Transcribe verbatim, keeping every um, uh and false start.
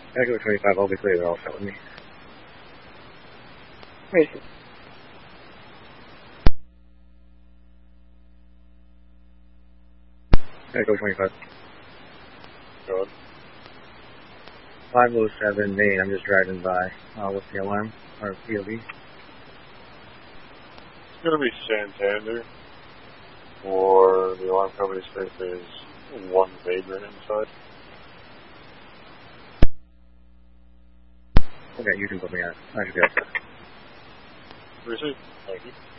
Echo twenty-five, I'll be clear, they're all set with me. Wait. Echo twenty-five. Go ahead. five oh seven Main, I'm just driving by. Uh, what's the alarm? Or P O V? It's going to be Santander, or the alarm company says there's one vagrant inside. Okay, you can put me on. I should be outside. Received. Thank you.